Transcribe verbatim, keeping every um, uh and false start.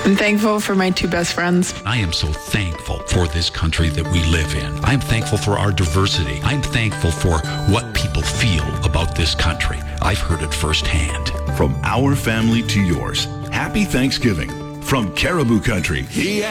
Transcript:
I'm thankful for my two best friends. I am so thankful for this country that we live in. I'm thankful for our diversity. I'm thankful for what people feel about this country. I've heard it firsthand. From our family to yours, happy Thanksgiving from Caribou Country.